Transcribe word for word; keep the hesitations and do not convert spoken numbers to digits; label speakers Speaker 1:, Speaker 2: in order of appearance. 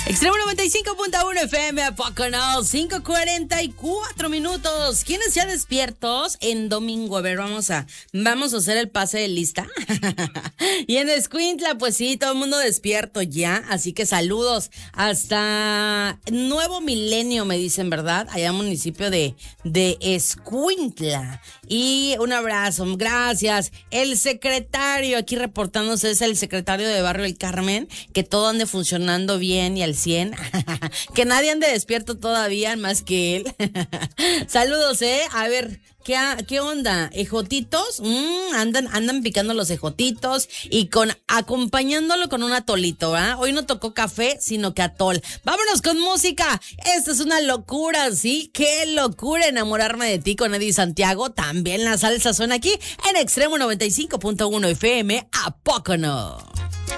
Speaker 1: Extremo noventa y cinco punto uno F M, ¿a poco no? cinco cuarenta y cuatro minutos. ¿Quiénes ya despiertos en domingo? A ver, vamos a, vamos a hacer el pase de lista. Y en Escuintla, pues sí, todo el mundo despierto ya. Así que saludos hasta Nuevo Milenio, me dicen, ¿verdad? Allá municipio de, de Escuintla. Y un abrazo, gracias. El secretario, aquí reportándose, es el secretario de Barrio El Carmen, que todo ande funcionando bien y al cien. Que nadie ande despierto todavía, más que él. Saludos, ¿eh? A ver, ¿qué, qué onda? ¿Ejotitos? Mm, andan, andan picando los ejotitos y con acompañándolo con un atolito, ¿ah? Hoy no tocó café, sino que atol. Vámonos con música. Esta es una locura, ¿sí? Qué locura enamorarme de ti con Eddie Santiago. También la salsa suena aquí en Extremo noventa y cinco punto uno F M. ¿A poco no?